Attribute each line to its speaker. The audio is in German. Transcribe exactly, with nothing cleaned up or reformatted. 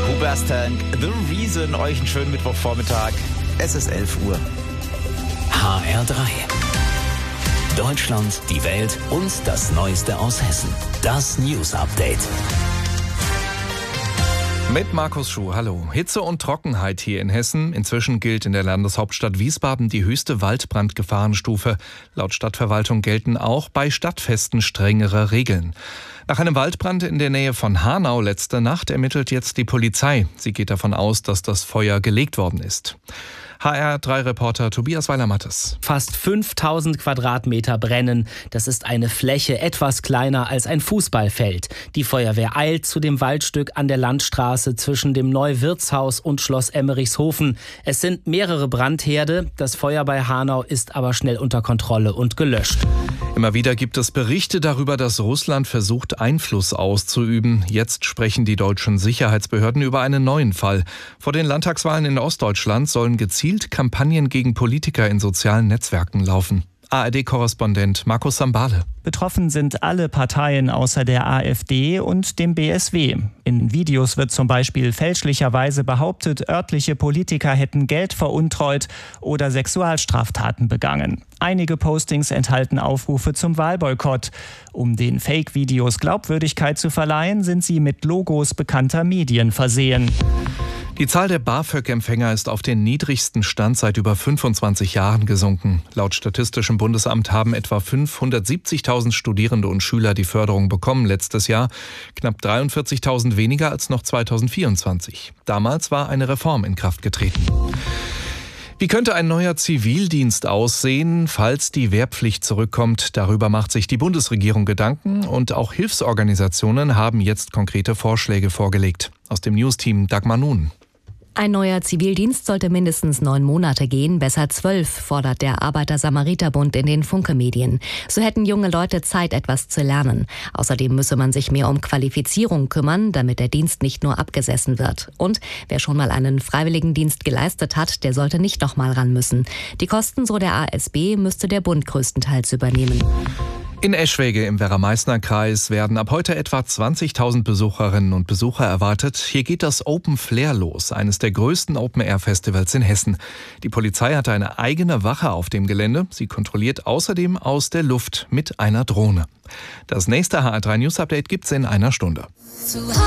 Speaker 1: Huberstank, The Reason, euch einen schönen Mittwochvormittag. Es ist elf Uhr.
Speaker 2: H R drei. Deutschland, die Welt und das Neueste aus Hessen. Das News Update.
Speaker 3: Mit Markus Schuh, hallo. Hitze und Trockenheit hier in Hessen. Inzwischen gilt in der Landeshauptstadt Wiesbaden die höchste Waldbrandgefahrenstufe. Laut Stadtverwaltung gelten auch bei Stadtfesten strengere Regeln. Nach einem Waldbrand in der Nähe von Hanau letzte Nacht ermittelt jetzt die Polizei. Sie geht davon aus, dass das Feuer gelegt worden ist. H R drei Reporter Tobias Weiler-Mattes.
Speaker 4: Fast fünftausend Quadratmeter brennen. Das ist eine Fläche etwas kleiner als ein Fußballfeld. Die Feuerwehr eilt zu dem Waldstück an der Landstraße zwischen dem Neuwirtshaus und Schloss Emmerichshofen. Es sind mehrere Brandherde. Das Feuer bei Hanau ist aber schnell unter Kontrolle und gelöscht.
Speaker 3: Immer wieder gibt es Berichte darüber, dass Russland versucht, Einfluss auszuüben. Jetzt sprechen die deutschen Sicherheitsbehörden über einen neuen Fall. Vor den Landtagswahlen in Ostdeutschland sollen gezielt Kampagnen gegen Politiker in sozialen Netzwerken laufen. A R D-Korrespondent Markus Sambale.
Speaker 5: Betroffen sind alle Parteien außer der AfD und dem B S W. In Videos wird zum Beispiel fälschlicherweise behauptet, örtliche Politiker hätten Geld veruntreut oder Sexualstraftaten begangen. Einige Postings enthalten Aufrufe zum Wahlboykott. Um den Fake-Videos Glaubwürdigkeit zu verleihen, sind sie mit Logos bekannter Medien versehen.
Speaker 3: Die Zahl der BAföG-Empfänger ist auf den niedrigsten Stand seit über fünfundzwanzig Jahren gesunken. Laut Statistischem Bundesamt haben etwa fünfhundertsiebzigtausend Studierende und Schüler die Förderung bekommen letztes Jahr. Knapp dreiundvierzigtausend weniger als noch zweitausendvierundzwanzig. Damals war eine Reform in Kraft getreten. Wie könnte ein neuer Zivildienst aussehen, falls die Wehrpflicht zurückkommt? Darüber macht sich die Bundesregierung Gedanken und auch Hilfsorganisationen haben jetzt konkrete Vorschläge vorgelegt. Aus dem Newsteam Dagmar Nun.
Speaker 6: Ein neuer Zivildienst sollte mindestens neun Monate gehen, besser zwölf, fordert der Arbeiter-Samariter-Bund in den Funke-Medien. So hätten junge Leute Zeit, etwas zu lernen. Außerdem müsse man sich mehr um Qualifizierung kümmern, damit der Dienst nicht nur abgesessen wird. Und wer schon mal einen Freiwilligendienst geleistet hat, der sollte nicht noch mal ran müssen. Die Kosten, so der A S B, müsste der Bund größtenteils übernehmen.
Speaker 3: In Eschwege im Werra-Meißner-Kreis werden ab heute etwa zwanzigtausend Besucherinnen und Besucher erwartet. Hier geht das Open Flair los, eines der größten Open-Air-Festivals in Hessen. Die Polizei hat eine eigene Wache auf dem Gelände. Sie kontrolliert außerdem aus der Luft mit einer Drohne. Das nächste H R drei News Update gibt's in einer Stunde.